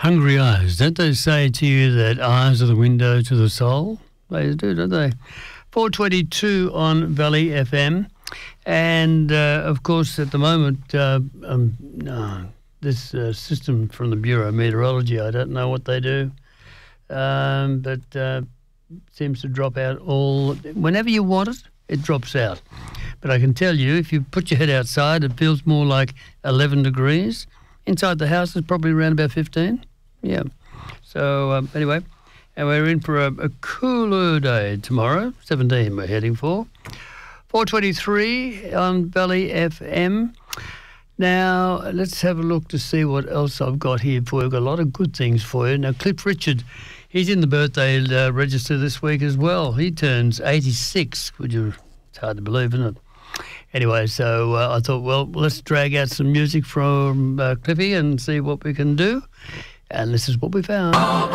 Hungry eyes. Don't they say to you that eyes are the window to the soul? They do, don't they? 422 on Valley FM. And, of course, at the moment, this system from the Bureau of Meteorology, I don't know what they do, but seems to drop out whenever you want it, it drops out. But I can tell you, if you put your head outside, it feels more like 11 degrees. Inside the house, it's probably around about 15. Yeah. So, anyway, and we're in for a cooler day tomorrow. 17 we're heading for. 423 on Valley FM. Now, let's have a look to see what else I've got here for you. I've got a lot of good things for you. Now, Cliff Richard, he's in the birthday register this week as well. He turns 86. It's hard to believe, isn't it? Anyway, so I thought, well, let's drag out some music from Cliffy and see what we can do. And this is what we found.